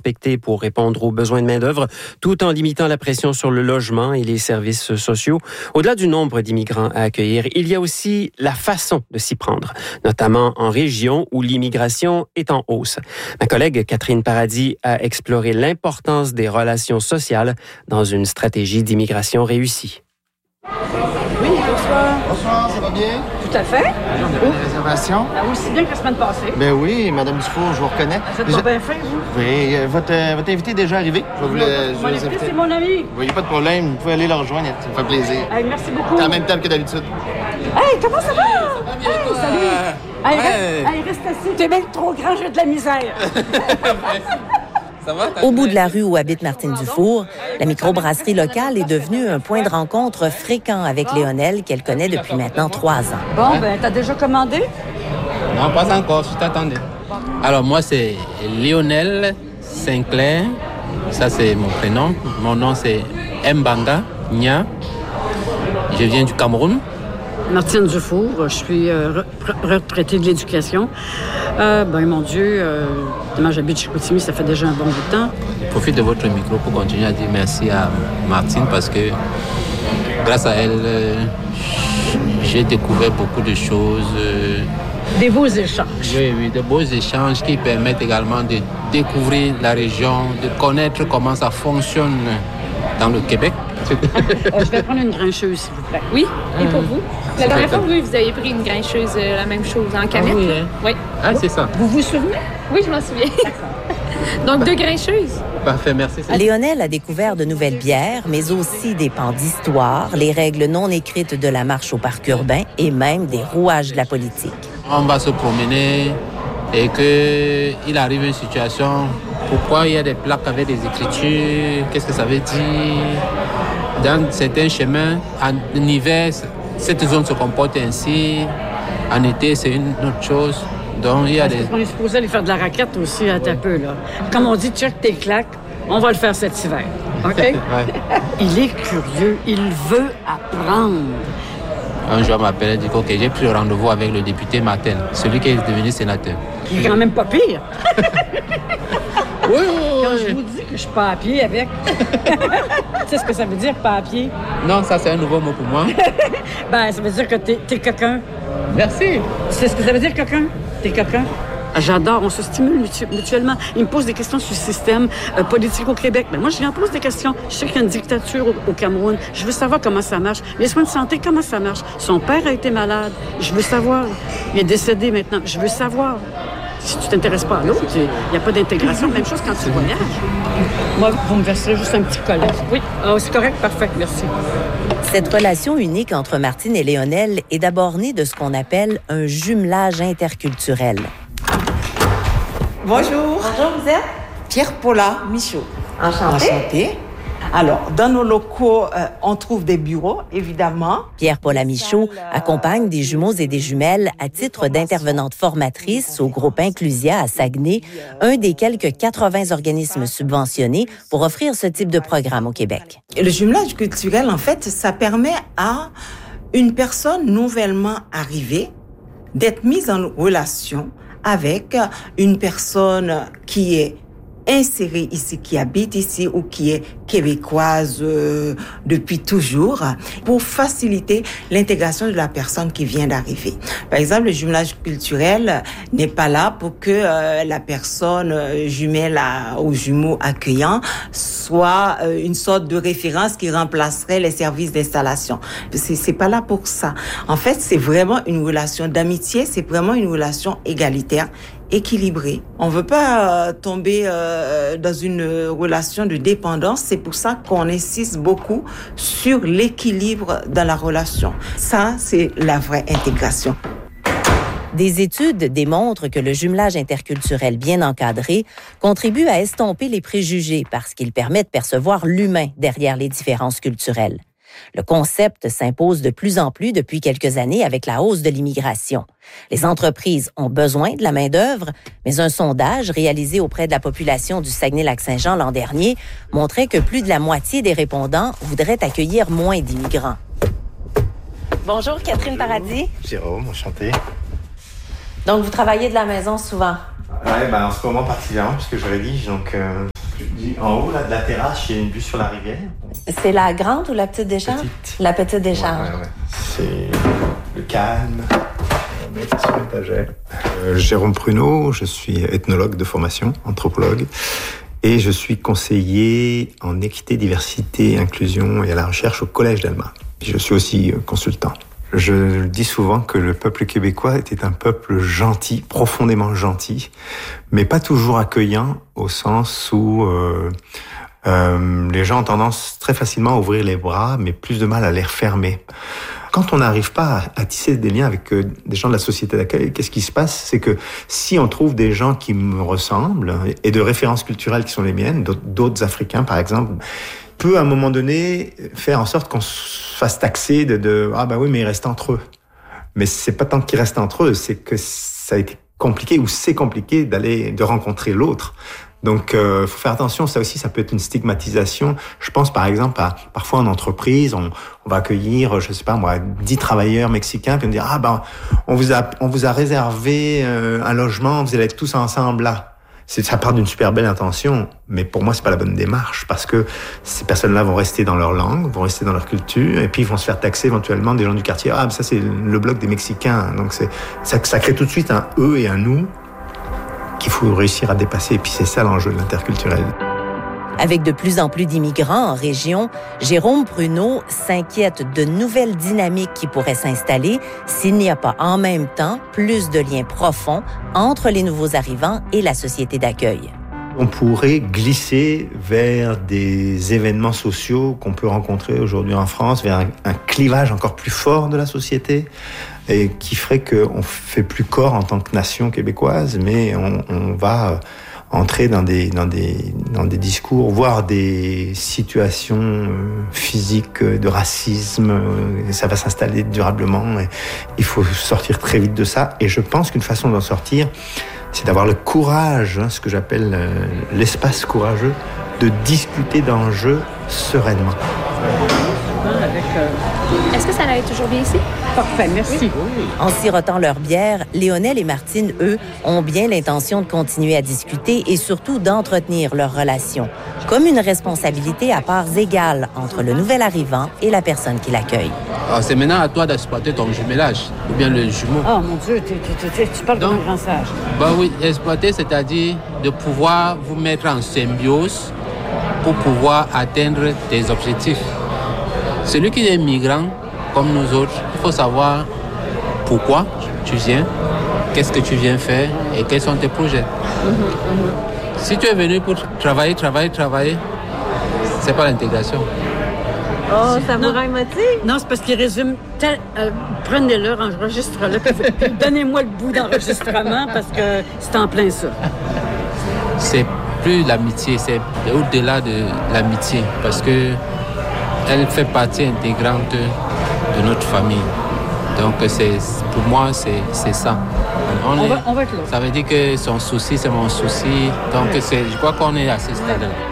respectés pour répondre aux besoins de main-d'œuvre, tout en limitant la pression sur le logement et les services sociaux. Au-delà du nombre d'immigrants à accueillir, il y a aussi la façon de s'y prendre, notamment en région où l'immigration est en hausse. Ma collègue Catherine Paradis a exploré l'importance des relations sociales dans une stratégie d'immigration réussie. Oui, bonsoir. Bonsoir, ça va bien? Tout à fait. On avait une réservation? Aussi bien que la semaine passée. Ben oui, Madame Dufour, je vous reconnais. Vous êtes pas bien fin, vous? Oui, votre invité est déjà arrivé. Je vais Mon invité, c'est mon ami. Il n'y a pas de problème, vous pouvez aller le rejoindre, ça me fait plaisir. Hey, merci beaucoup. C'est à la même table que d'habitude. Hey, comment ça va? Hey, salut. Hey, reste assis. T'es bien trop grand, j'ai de la misère. Au bout de la rue où habite Martine Dufour, la microbrasserie locale est devenue un point de rencontre fréquent avec Léonel, qu'elle connaît depuis maintenant 3 ans. Bon, ben, t'as déjà commandé? Non, pas encore, je t'attendais. Alors, moi, c'est Léonel Sinclair. Ça, c'est mon prénom. Mon nom, c'est Mbanga Nya. Je viens du Cameroun. Martine Dufour, je suis retraitée de l'éducation. Mon Dieu, moi j'habite chez Chicoutimi, ça fait déjà un bon bout de temps. Je profite de votre micro pour continuer à dire merci à Martine parce que grâce à elle, j'ai découvert beaucoup de choses. Des beaux échanges. Oui, de beaux échanges qui permettent également de découvrir la région, de connaître comment ça fonctionne dans le Québec. Je vais prendre une grincheuse, s'il vous plaît. Oui, et pour vous? La dernière fois, vous avez pris une grincheuse, la même chose, en canette. Oui, hein? Oui. Ah, c'est ça. Vous vous souvenez? Oui, je m'en souviens. Donc, 2 grincheuses. Parfait, merci. Léonel a découvert de nouvelles bières, mais aussi des pans d'histoire, les règles non écrites de la marche au parc urbain et même des rouages de la politique. On va se promener et qu'il arrive une situation, pourquoi il y a des plaques avec des écritures, qu'est-ce que ça veut dire? Dans certains chemins, en hiver, cette zone se comporte ainsi. En été, c'est une autre chose. Donc, il y a des... On est supposé aller faire de la raquette aussi un peu, là. Comme on dit, check tes claques, on va le faire cet hiver. OK? Ouais. Il est curieux, il veut apprendre. Un jour, m'appelle et dit OK, j'ai pris rendez-vous avec le député Martel, celui qui est devenu sénateur. Il est quand même pas pire. Oui. Quand je vous dis que je suis pas à pied avec, tu sais ce que ça veut dire, pas à pied? Non, ça, c'est un nouveau mot pour moi. Ça veut dire que t'es quelqu'un. Merci. Tu sais ce que ça veut dire, quelqu'un? T'es quelqu'un? J'adore, on se stimule mutuellement. Il me pose des questions sur le système politique au Québec. Moi, je lui en pose des questions. Je sais qu'il y a une dictature au Cameroun. Je veux savoir comment ça marche. Les soins de santé, comment ça marche? Son père a été malade. Je veux savoir. Il est décédé maintenant. Je veux savoir. Si tu t'intéresses pas à l'autre, il n'y a pas d'intégration. Même chose quand tu voyages. Moi, vous me verserez juste un petit collet. Oui, c'est correct, parfait, merci. Cette relation unique entre Martine et Léonel est d'abord née de ce qu'on appelle un jumelage interculturel. Bonjour. Bonjour, vous êtes? Pierre Paula Michaud. Enchantée. Alors, dans nos locaux, on trouve des bureaux, évidemment. Pierre-Paul Michaud accompagne des jumeaux et des jumelles à titre d'intervenante formatrice au groupe Inclusia à Saguenay, un des quelques 80 organismes subventionnés pour offrir ce type de programme au Québec. Et le jumelage culturel, en fait, ça permet à une personne nouvellement arrivée d'être mise en relation avec une personne qui est insérée ici, qui habite ici ou qui est québécoise depuis toujours, pour faciliter l'intégration de la personne qui vient d'arriver. Par exemple, le jumelage culturel n'est pas là pour que la personne jumelle ou jumeau accueillant soit une sorte de référence qui remplacerait les services d'installation. C'est pas là pour ça. En fait, c'est vraiment une relation d'amitié, c'est vraiment une relation égalitaire, équilibrée. On veut pas tomber dans une relation de dépendance. C'est pour ça qu'on insiste beaucoup sur l'équilibre dans la relation. Ça, c'est la vraie intégration. Des études démontrent que le jumelage interculturel bien encadré contribue à estomper les préjugés parce qu'il permet de percevoir l'humain derrière les différences culturelles. Le concept s'impose de plus en plus depuis quelques années avec la hausse de l'immigration. Les entreprises ont besoin de la main-d'œuvre, mais un sondage réalisé auprès de la population du Saguenay-Lac-Saint-Jean l'an dernier montrait que plus de la moitié des répondants voudraient accueillir moins d'immigrants. Bonjour, Catherine Paradis. Jérôme, enchanté. Donc, vous travaillez de la maison souvent? Ouais, en ce moment particulièrement, puisque je rédige, donc En haut là, de la terrasse, il y a une vue sur la rivière. C'est la grande ou la petite décharge? Petite. La petite décharge. Ouais. C'est le calme. On met sur l'étagère. Jérôme Pruneau, je suis ethnologue de formation, anthropologue. Et je suis conseiller en équité, diversité, inclusion et à la recherche au Collège d'Alma. Je suis aussi consultant. Je dis souvent que le peuple québécois était un peuple gentil, profondément gentil, mais pas toujours accueillant au sens où les gens ont tendance très facilement à ouvrir les bras, mais plus de mal à les refermer. Quand on n'arrive pas à tisser des liens avec des gens de la société d'accueil, qu'est-ce qui se passe? C'est que si on trouve des gens qui me ressemblent et de références culturelles qui sont les miennes, d'autres Africains par exemple, peut à un moment donné faire en sorte qu'on se fasse taxer ah ben oui, mais ils restent entre eux. Mais c'est pas tant qu'ils restent entre eux, c'est que ça a été compliqué ou c'est compliqué de rencontrer l'autre. Donc, faut faire attention. Ça aussi, ça peut être une stigmatisation. Je pense, par exemple, parfois en entreprise, on va accueillir, je sais pas moi, 10 travailleurs mexicains, puis on dit on vous a réservé un logement, vous allez être tous ensemble là. Ça part d'une super belle intention, mais pour moi, c'est pas la bonne démarche parce que ces personnes-là vont rester dans leur langue, vont rester dans leur culture, et puis ils vont se faire taxer éventuellement des gens du quartier. Ah, ça c'est le bloc des Mexicains. Donc ça crée tout de suite un eux et un nous qu'il faut réussir à dépasser. Et puis c'est ça l'enjeu de l'interculturel. Avec de plus en plus d'immigrants en région, Jérôme Pruneau s'inquiète de nouvelles dynamiques qui pourraient s'installer s'il n'y a pas en même temps plus de liens profonds entre les nouveaux arrivants et la société d'accueil. On pourrait glisser vers des événements sociaux qu'on peut rencontrer aujourd'hui en France, vers un clivage encore plus fort de la société et qui ferait qu'on ne fait plus corps en tant que nation québécoise, mais on va entrer dans des discours, voire des situations physiques de racisme. Ça va s'installer durablement. Et il faut sortir très vite de ça. Et je pense qu'une façon d'en sortir, c'est d'avoir le courage, ce que j'appelle l'espace courageux, de discuter d'enjeux sereinement. Est-ce que ça allait toujours bien ici? Parfait, merci. En sirotant leur bière, Léonel et Martine, eux, ont bien l'intention de continuer à discuter et surtout d'entretenir leur relation, comme une responsabilité à parts égales entre le nouvel arrivant et la personne qui l'accueille. Alors, c'est maintenant à toi d'exploiter ton jumelage, ou bien le jumeau. Oh mon Dieu, tu parles comme un grand sage. Oui, exploiter, c'est-à-dire de pouvoir vous mettre en symbiose pour pouvoir atteindre tes objectifs. Celui qui est migrant, comme nous autres, il faut savoir pourquoi tu viens, qu'est-ce que tu viens faire et quels sont tes projets. Si tu es venu pour travailler, c'est pas l'intégration. Oh, ça vous rend émotif? Non, c'est parce qu'il résume. Prenez-le, enregistre-le, puis donnez-moi le bout d'enregistrement parce que c'est en plein ça. C'est plus l'amitié, c'est au-delà de l'amitié parce que elle fait partie intégrante de notre famille. Donc, pour moi, c'est ça. On va être là. Ça veut dire que son souci, c'est mon souci. Donc, je crois qu'on est à ce stade-là.